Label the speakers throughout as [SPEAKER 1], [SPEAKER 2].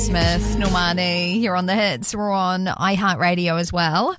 [SPEAKER 1] Smith, Normani, here on The Hits. We're on iHeartRadio as well.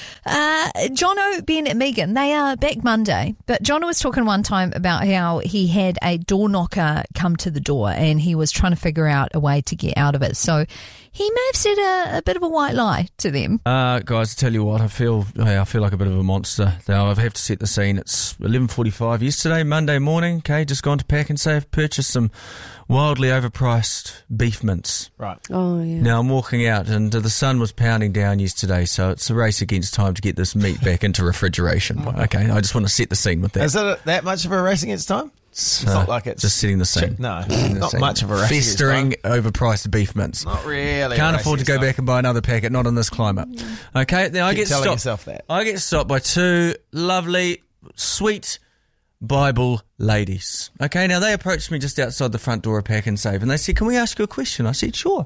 [SPEAKER 1] Jono, Ben and Megan, they are back Monday, but Jono was talking one time about how he had a door knocker come to the door and he was trying to figure out a way to get out of it. So he may have said a bit of a white lie to them.
[SPEAKER 2] Guys, I tell you what, I feel like a bit of a monster. Now, I have to set the scene. It's 11:45 yesterday, Monday morning. Okay, just gone to Pak'nSave, purchased some wildly overpriced beef mince.
[SPEAKER 3] Right.
[SPEAKER 4] Oh, yeah.
[SPEAKER 2] Now I'm walking out and the sun was pounding down yesterday, so it's a race against time to get this meat back into refrigeration. Okay, I just want to set the scene with that.
[SPEAKER 3] Is it that much of a race against time? It's not like it's...
[SPEAKER 2] Just setting the scene.
[SPEAKER 3] No, not much of a race
[SPEAKER 2] Festering
[SPEAKER 3] against time.
[SPEAKER 2] overpriced beef mince.
[SPEAKER 3] Not really.
[SPEAKER 2] Can't afford to go back and buy another packet, not in this climate. Okay, now I get
[SPEAKER 3] telling
[SPEAKER 2] stopped.
[SPEAKER 3] yourself that.
[SPEAKER 2] I get stopped by two lovely, sweet Bible ladies. Okay, now they approached me just outside the front door of Pak'nSave and they said, "Can we ask you a question?" I said, "Sure."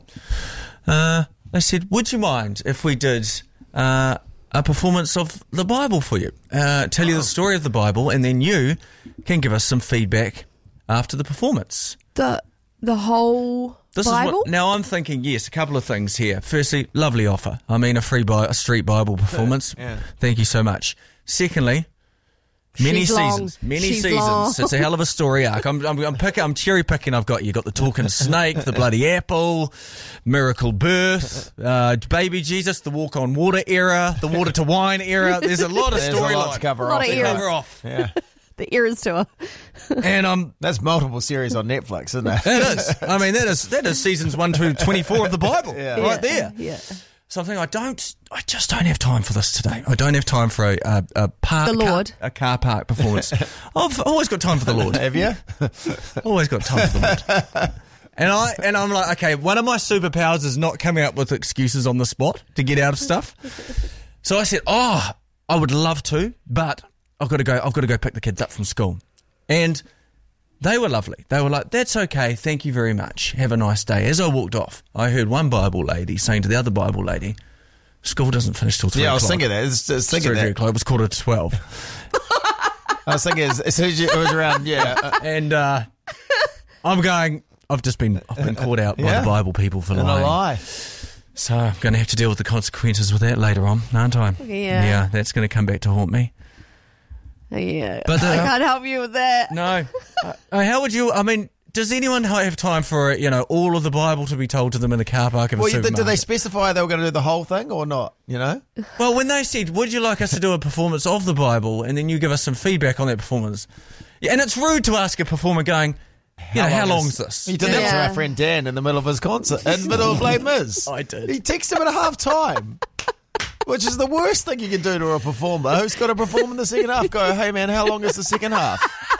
[SPEAKER 2] They said, "Would you mind if we did a performance of the Bible for you? Tell you the story of the Bible and then you can give us some feedback after the performance."
[SPEAKER 4] The whole Bible?
[SPEAKER 2] Now I'm thinking, yes, a couple of things here. Firstly, lovely offer. I mean, a street Bible performance.
[SPEAKER 3] Yeah.
[SPEAKER 2] Thank you so much. Secondly, Many
[SPEAKER 4] She's
[SPEAKER 2] seasons.
[SPEAKER 4] long.
[SPEAKER 2] It's a hell of a story arc. I'm cherry picking. I've got you. Got the talking snake, the bloody apple, miracle birth, baby Jesus, the walk on water era, the water to wine era. There's a lot of storylines
[SPEAKER 3] to cover
[SPEAKER 4] A lot
[SPEAKER 3] off.
[SPEAKER 4] of eras.
[SPEAKER 2] cover off.
[SPEAKER 3] Yeah.
[SPEAKER 4] The Eras Tour.
[SPEAKER 2] And
[SPEAKER 3] That's multiple series on Netflix, isn't it?
[SPEAKER 2] it is. I mean, that is seasons 1 to 24 of the Bible, right there.
[SPEAKER 4] Yeah.
[SPEAKER 2] So I'm thinking, I just don't have time for this today. I don't have time for a car park performance. I've always got time for the Lord.
[SPEAKER 3] Have you?
[SPEAKER 2] Always got time for the Lord. And I'm like, okay, one of my superpowers is not coming up with excuses on the spot to get out of stuff. So I said, I would love to, but I've got to go pick the kids up from school. And they were lovely. They were like, "That's okay, thank you very much. Have a nice day." As I walked off, I heard one Bible lady saying to the other Bible lady, "School doesn't finish till 3 o'clock.
[SPEAKER 3] Yeah, I was thinking that. I was thinking that.
[SPEAKER 2] It was 11:45.
[SPEAKER 3] I was thinking as soon as it was around,
[SPEAKER 2] And I'm going, I've been caught out by the Bible people for lying.
[SPEAKER 3] a lie.
[SPEAKER 2] So I'm going to have to deal with the consequences with that later on, aren't I?
[SPEAKER 4] Yeah.
[SPEAKER 2] Yeah, that's going to come back to haunt me.
[SPEAKER 4] Yeah.
[SPEAKER 2] But,
[SPEAKER 4] I can't help you with that.
[SPEAKER 2] No. How would you, I mean, does anyone have time for, all of the Bible to be told to them in the car park of a supermarket?
[SPEAKER 3] Did they specify they were going to do the whole thing or not,
[SPEAKER 2] Well, when they said, "Would you like us to do a performance of the Bible?" and then you give us some feedback on that performance. Yeah, and it's rude to ask a performer going, how long is this?
[SPEAKER 3] He did that to our friend Dan in the middle of his concert, in the middle of Les Mis.
[SPEAKER 2] I did.
[SPEAKER 3] He texted him at half time. Which is the worst thing you can do to a performer who's got to perform in the second half. Go, "Hey man, how long is the second half?"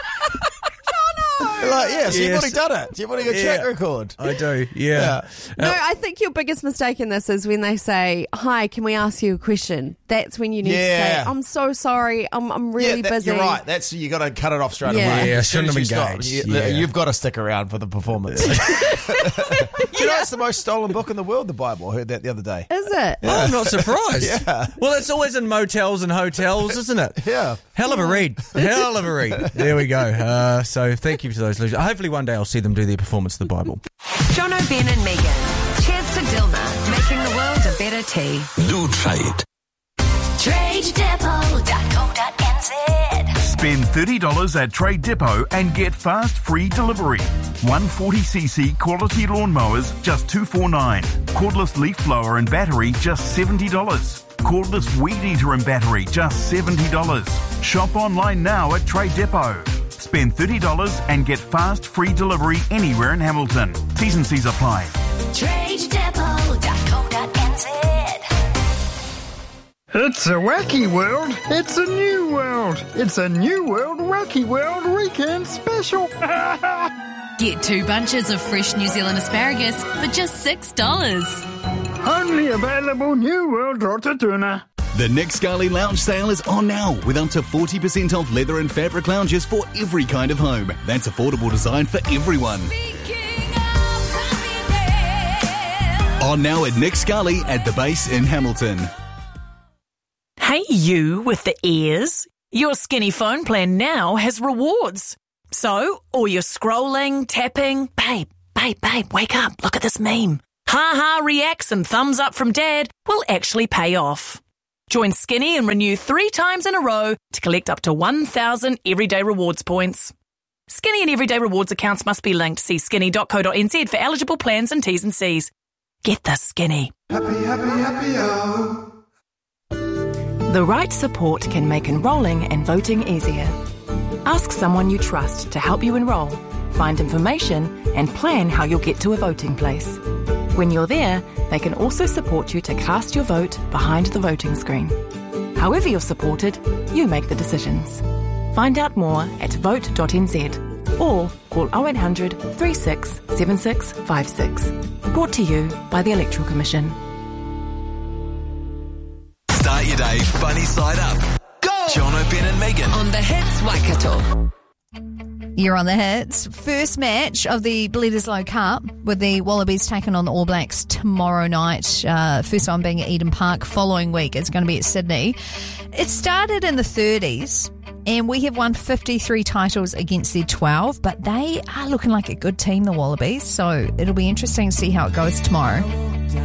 [SPEAKER 3] So you've already done it. You've already got a track record.
[SPEAKER 2] I do, yeah.
[SPEAKER 4] No, I think your biggest mistake in this is when they say, "Hi, can we ask you a question?" That's when you need to say, "I'm so sorry, I'm really busy."
[SPEAKER 3] You're right. You got to cut it off straight
[SPEAKER 4] Yeah.
[SPEAKER 3] away.
[SPEAKER 2] Yeah,
[SPEAKER 3] As soon
[SPEAKER 2] shouldn't
[SPEAKER 3] as
[SPEAKER 2] have
[SPEAKER 3] you
[SPEAKER 2] engaged.
[SPEAKER 3] stop,
[SPEAKER 2] Yeah.
[SPEAKER 3] You've got to stick around for the performance. Do you know it's the most stolen book in the world, the Bible? I heard that the other day.
[SPEAKER 4] Is it?
[SPEAKER 2] Oh, I'm not surprised.
[SPEAKER 3] Yeah.
[SPEAKER 2] Well, it's always in motels and hotels, isn't it?
[SPEAKER 3] Yeah.
[SPEAKER 2] Hell of a read. Hell of a read. There we go. So thank you to those losers. Hopefully one day I'll see them do their performance of the Bible.
[SPEAKER 5] Jono, Ben and Megan. Cheers to Dilma, making the world a better tea.
[SPEAKER 6] Do trade.
[SPEAKER 5] TradeDepot.co.nz.
[SPEAKER 7] Spend $30 at Trade Depot and get fast free delivery. 140cc quality lawnmowers just $249. Cordless leaf blower and battery just $70. Cordless weed eater and battery just $70. Shop online now at Trade Depot. Spend $30 and get fast free delivery anywhere in Hamilton. T's and C's apply.
[SPEAKER 5] TradeDepot.co.nz.
[SPEAKER 8] It's a wacky world. It's a new world. It's a new world wacky world weekend special.
[SPEAKER 9] Get 2 bunches of fresh New Zealand asparagus for just $6.
[SPEAKER 8] Only available New World Rotatuna.
[SPEAKER 10] The Nick Scali Lounge sale is on now with up to 40% off leather and fabric lounges for every kind of home. That's affordable design for everyone. On now at Nick Scali at the base in Hamilton.
[SPEAKER 11] Hey, you with the ears. Your skinny phone plan now has rewards. So, all your scrolling, tapping, babe, wake up, look at this meme. Ha-ha reacts and thumbs up from Dad will actually pay off. Join Skinny and renew 3 times in a row to collect up to 1,000 Everyday Rewards points. Skinny and Everyday Rewards accounts must be linked. See skinny.co.nz for eligible plans and T's and C's. Get the Skinny.
[SPEAKER 6] Happy-o.
[SPEAKER 12] The right support can make enrolling and voting easier. Ask someone you trust to help you enrol, find information, and plan how you'll get to a voting place. When you're there, they can also support you to cast your vote behind the voting screen. However you're supported, you make the decisions. Find out more at vote.nz or call 0800 36 76 56. Brought to you by the Electoral Commission.
[SPEAKER 13] Start your day funny side up. Go! Jono, Ben and Megan.
[SPEAKER 5] On the Hits Waikato.
[SPEAKER 1] You're on the Hits. First match of the Bledisloe Cup with the Wallabies taking on the All Blacks tomorrow night. First one being at Eden Park. Following week, it's going to be at Sydney. It started in the 30s. And we have won 53 titles against their 12, but they are looking like a good team, the Wallabies. So it'll be interesting to see how it goes tomorrow.